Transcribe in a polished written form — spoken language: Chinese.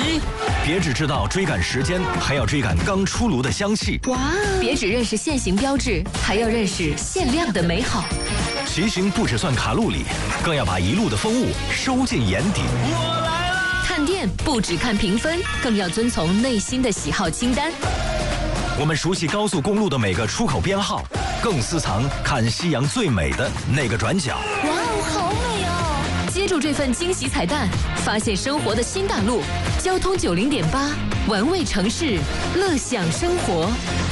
西。 别只知道追赶时间，还要追赶刚出炉的香气。 哇！别只认识限行标志，还要认识限量的美好。 骑行不只算卡路里，更要把一路的风物收进眼底。 我来了！ 看店不只看评分，更要遵从内心的喜好清单。 我们熟悉高速公路的每个出口编号，更私藏看夕阳最美的那个转角。 哇哦，好美哦！接住这份惊喜彩蛋，发现生活的新大陆。交通90.8，玩味城市，乐享生活。